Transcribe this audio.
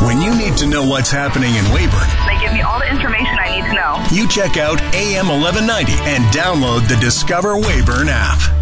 When you need to know what's happening in Weyburn, They give me all the information I need to know. you check out AM 1190 and download the Discover Weyburn app.